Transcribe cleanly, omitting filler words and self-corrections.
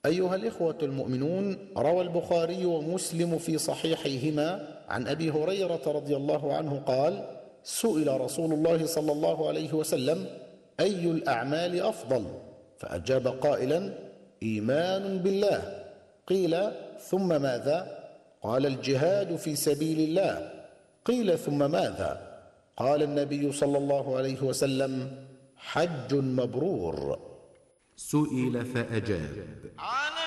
أيها الإخوة المؤمنون، روى البخاري ومسلم في صحيحيهما عن أبي هريرة رضي الله عنه قال: سئل رسول الله صلى الله عليه وسلم: أي الأعمال أفضل؟ فأجاب قائلا: إيمان بالله. قيل: ثم ماذا؟ قال: الجهاد في سبيل الله. قيل: ثم ماذا؟ قال النبي صلى الله عليه وسلم: حج مبرور. سئل فأجاب: